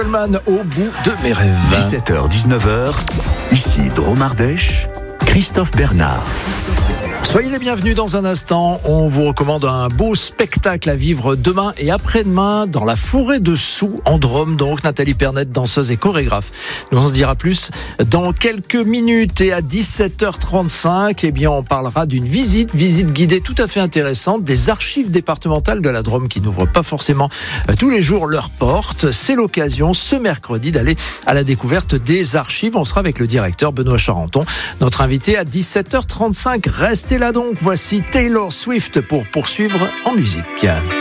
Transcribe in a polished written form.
Au bout de mes rêves. 17h-19h, ici Drôme Ardèche, Christophe Bernard. Soyez les bienvenus dans un instant. On vous recommande un beau spectacle à vivre demain et après-demain dans la forêt de Soux en Drôme. Donc Nathalie Pernet, danseuse et chorégraphe. Nous on se dira plus dans quelques minutes. Et à 17h35, eh bien, on parlera d'une visite guidée tout à fait intéressante des archives départementales de la Drôme qui n'ouvrent pas forcément tous les jours leurs portes. C'est l'occasion ce mercredi d'aller à la découverte des archives. On sera avec le directeur Benoît Charenton, notre invité à 17h35. Restez là donc, voici Taylor Swift pour poursuivre en musique.